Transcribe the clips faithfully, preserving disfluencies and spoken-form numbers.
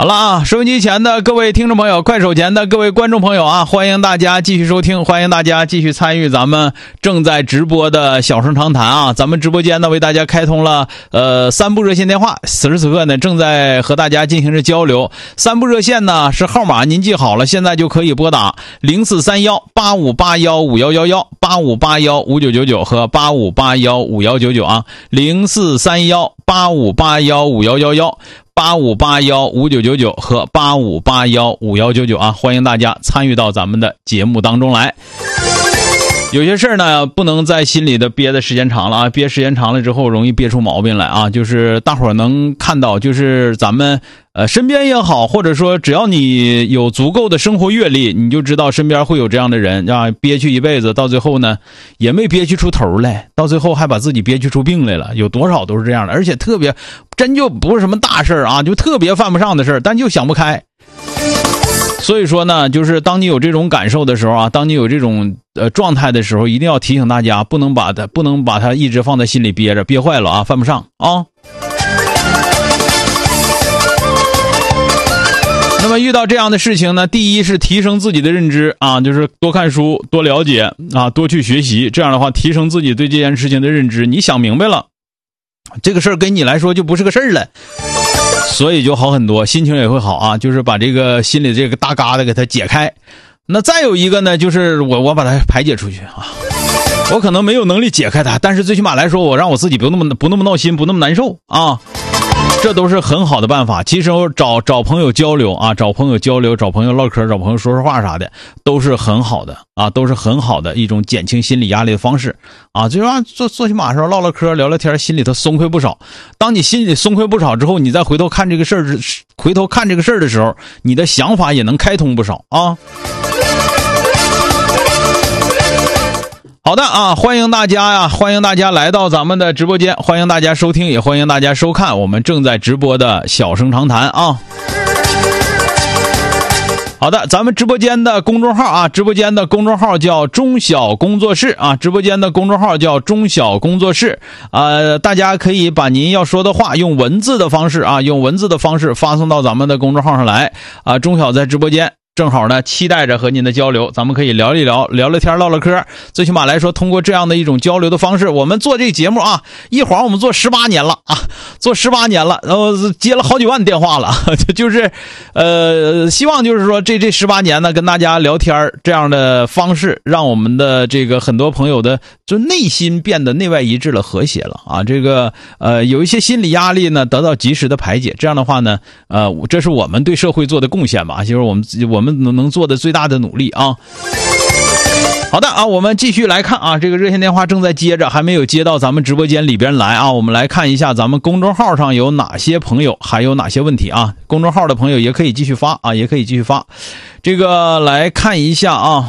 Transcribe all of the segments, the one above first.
好了啊，收音机前的各位听众朋友，快手前的各位观众朋友啊，欢迎大家继续收听，欢迎大家继续参与咱们正在直播的小声长谈啊。咱们直播间呢为大家开通了呃三部热线电话，此时此刻呢正在和大家进行着交流。三部热线呢是号码您记好了，现在就可以拨打零四三幺八五八幺五幺幺幺、八五八幺五九九九和八五八幺五幺九九啊，零四三幺八五八幺五幺幺幺。八五八幺五九九九和八五八幺五幺九九啊，欢迎大家参与到咱们的节目当中来。有些事儿呢不能在心里的憋的时间长了啊，憋时间长了之后容易憋出毛病来啊。就是大伙儿能看到，就是咱们呃身边也好，或者说只要你有足够的生活阅历，你就知道身边会有这样的人啊，憋屈一辈子，到最后呢也没憋屈出头来，到最后还把自己憋屈出病来了，有多少都是这样的。而且特别真就不是什么大事啊，就特别犯不上的事儿，但就想不开。所以说呢，就是当你有这种感受的时候啊，当你有这种呃状态的时候，一定要提醒大家，不能把它不能把它一直放在心里憋着，憋坏了啊，犯不上啊。那么遇到这样的事情呢，第一是提升自己的认知啊，就是多看书，多了解啊，多去学习，这样的话提升自己对这件事情的认知，你想明白了，这个事儿跟你来说就不是个事儿了。所以就好很多，心情也会好啊，就是把这个心里这个大疙瘩给它解开。那再有一个呢，就是我我把它排解出去啊。我可能没有能力解开它，但是最起码来说，我让我自己不那么不那么闹心，不那么难受啊。这都是很好的办法。其实找找朋友交流啊，找朋友交流，找朋友唠嗑，找朋友说说话啥的，都是很好的啊，都是很好的一种减轻心理压力的方式啊。最起做做起码时候唠唠嗑，聊聊天，心里头松快不少。当你心里松快不少之后，你再回头看这个事儿，回头看这个事儿的时候，你的想法也能开通不少啊。好的啊，欢迎大家呀，欢迎大家来到咱们的直播间，欢迎大家收听，也欢迎大家收看我们正在直播的小声长谈啊。好的，咱们直播间的公众号啊，直播间的公众号叫中小工作室啊，直播间的公众号叫中小工作室，呃，大家可以把您要说的话用文字的方式啊，用文字的方式发送到咱们的公众号上来啊。中小在直播间。正好呢，期待着和您的交流，咱们可以聊一聊，聊聊天，唠唠嗑。最起码来说，通过这样的一种交流的方式，我们做这个节目啊，一晃我们做十八年了啊，做十八年了，然后接了好几万电话了，就是呃，希望就是说这这十八年呢，跟大家聊天这样的方式，让我们的这个很多朋友的就内心变得内外一致了，和谐了啊。这个呃，有一些心理压力呢，得到及时的排解。这样的话呢，呃，这是我们对社会做的贡献吧，就是我们我。我们能能做的最大的努力啊！好的啊，我们继续来看啊，这个热线电话正在接着，还没有接到咱们直播间里边来啊。我们来看一下咱们公众号上有哪些朋友，还有哪些问题啊？公众号的朋友也可以继续发啊，也可以继续发。这个来看一下啊。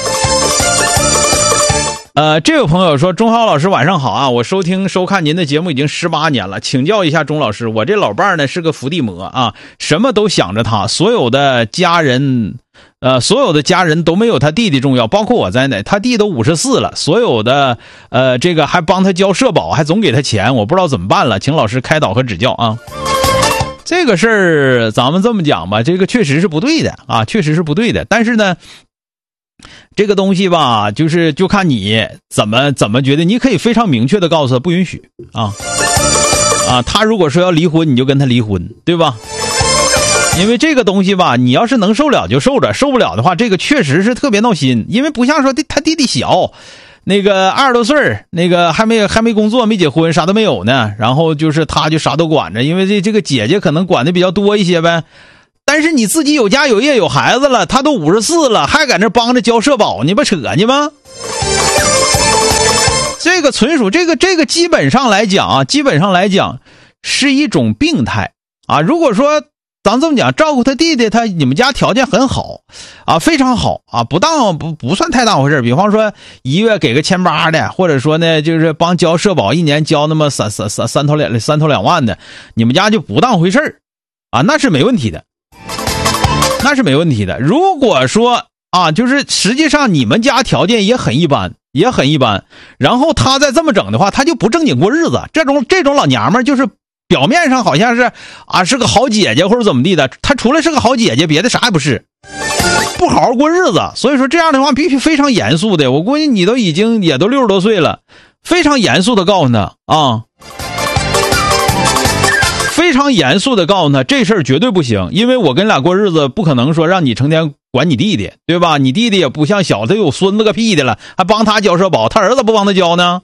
呃，这位朋友说，钟浩老师晚上好啊，我收听收看您的节目已经十八年了，请教一下钟老师，我这老伴儿呢是个伏地魔啊，什么都想着他，所有的家人呃，所有的家人都没有他弟弟重要，包括我在内，他弟都五十四了，所有的呃这个还帮他交社保，还总给他钱，我不知道怎么办了，请老师开导和指教啊。这个事儿咱们这么讲吧，这个确实是不对的啊，确实是不对的，但是呢这个东西吧，就是就看你怎么怎么觉得，你可以非常明确的告诉他不允许啊啊！他如果说要离婚，你就跟他离婚，对吧？因为这个东西吧，你要是能受了就受着，受不了的话，这个确实是特别闹心。因为不像说他弟弟小，那个二十多岁，那个还没还没工作，没结婚，啥都没有呢。然后就是他就啥都管着，因为这这个姐姐可能管的比较多一些呗。但是你自己有家有业有孩子了，他都五十四了，还搁那帮着交社保，你不扯呢吗？这个纯属这个这个基本上来讲啊，基本上来讲是一种病态啊。如果说咱这么讲，照顾他弟弟，他你们家条件很好啊，非常好啊，不当不不算太大回事。比方说一月给个千八的，或者说呢就是帮交社保，一年交那么三三三三头两三头两万的，你们家就不当回事啊，那是没问题的。那是没问题的。如果说啊，就是实际上你们家条件也很一般，也很一般，然后他再这么整的话，他就不正经过日子。这种这种老娘们就是表面上好像是啊是个好姐姐或者怎么地的，她除了是个好姐姐，别的啥也不是，不好好过日子。所以说这样的话必须非常严肃的，我估计你都已经也都六十多岁了，非常严肃的告诉他啊，非常严肃的告诉他这事儿绝对不行，因为我跟你俩过日子不可能说让你成天管你弟弟，对吧？你弟弟也不像小子有孙子个屁的了，还帮他交社保，他儿子不帮他交呢？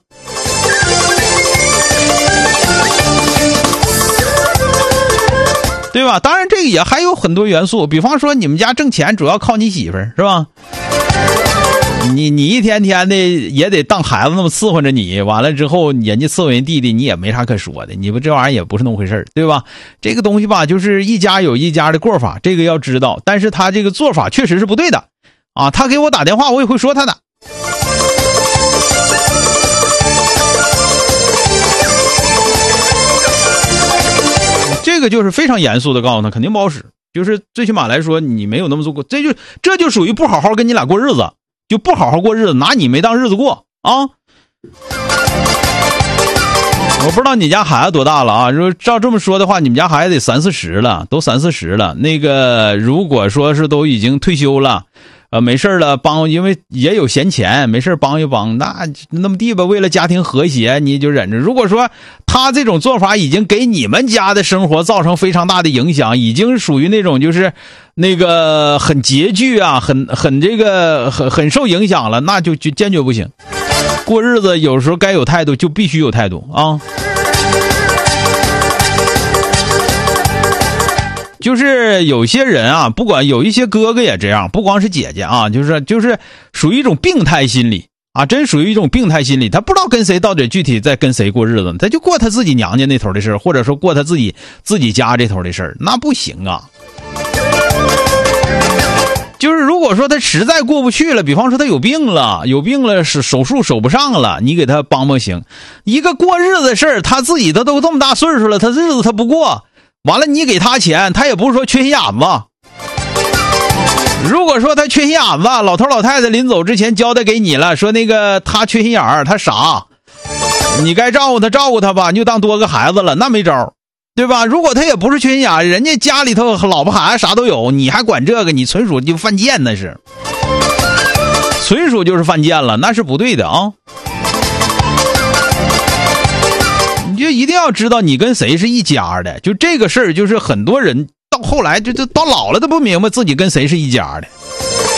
对吧？当然这个也还有很多元素，比方说你们家挣钱主要靠你媳妇儿，是吧？你你一天天的也得当孩子那么伺候着你，完了之后人家伺候人弟弟，你也没啥可说的，你不这玩意儿也不是那么回事，对吧？这个东西吧，就是一家有一家的过法，这个要知道，但是他这个做法确实是不对的啊！他给我打电话，我也会说他的。这个就是非常严肃的告诉他，肯定不好使。就是最起码来说，你没有那么做过，这就这就属于不好好跟你俩过日子，就不好好过日子，拿你没当日子过啊！我不知道你家孩子多大了啊？如果照这么说的话，你们家孩子得三四十了，都三四十了。那个如果说是都已经退休了，呃，没事了帮，因为也有闲钱，没事帮一帮，那那么地吧，为了家庭和谐，你就忍着。如果说他这种做法已经给你们家的生活造成非常大的影响，已经属于那种就是那个很拮据啊，很很这个很很受影响了，那就就坚决不行。过日子有时候该有态度就必须有态度啊。就是有些人啊，不管有一些哥哥也这样，不光是姐姐啊，就是就是属于一种病态心理啊，真属于一种病态心理。他不知道跟谁到底具体在跟谁过日子，他就过他自己娘家那头的事儿，或者说过他自己自己家这头的事儿，那不行啊。就是如果说他实在过不去了，比方说他有病了，有病了是手术手不上了，你给他帮帮行。一个过日子的事儿，他自己他都这么大岁数了，他日子他不过。完了，你给他钱，他也不是说缺心眼子。如果说他缺心眼子，老头老太太临走之前交代给你了，说那个他缺心眼儿，他傻，你该照顾他照顾他吧，你就当多个孩子了，那没招，对吧？如果他也不是缺心眼儿，人家家里头老婆孩子啥都有，你还管这个，你纯属就犯贱，那是纯属就是犯贱了，那是不对的啊。你就一定要知道你跟谁是一家的，就这个事儿，就是很多人到后来就就到老了都不明白自己跟谁是一家的。